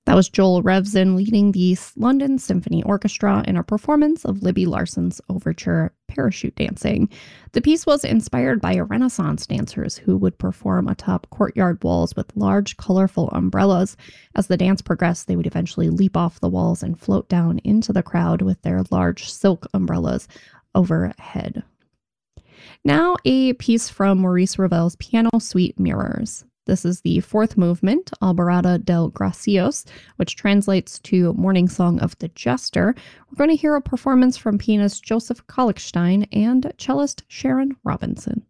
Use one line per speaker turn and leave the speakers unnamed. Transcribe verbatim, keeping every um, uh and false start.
That was Joel Revson leading the London Symphony Orchestra in a performance of Libby Larson's overture, Parachute Dancing. The piece was inspired by Renaissance dancers who would perform atop courtyard walls with large, colorful umbrellas. As the dance progressed, they would eventually leap off the walls and float down into the crowd with their large silk umbrellas overhead. Now, a piece from Maurice Ravel's Piano Suite Mirrors. This is the fourth movement, Alborada del Gracios, which translates to Morning Song of the Jester. We're going to hear a performance from pianist Joseph Kallichstein and cellist Sharon Robinson.